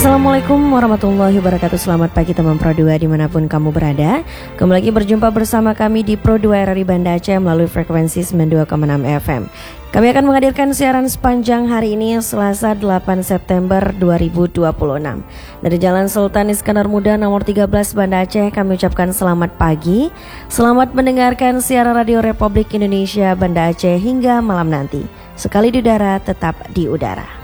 Assalamualaikum warahmatullahi wabarakatuh. Selamat pagi teman Pro 2 dimanapun kamu berada. Kembali lagi berjumpa bersama kami di Pro 2 RRI Banda Aceh melalui frekuensi 92,6 FM. Kami akan menghadirkan siaran sepanjang hari ini Selasa 8 September 2026. Dari Jalan Sultan Iskandar Muda nomor 13 Banda Aceh, kami ucapkan selamat pagi. Selamat mendengarkan siaran Radio Republik Indonesia Banda Aceh hingga malam nanti. Sekali di udara, tetap di udara.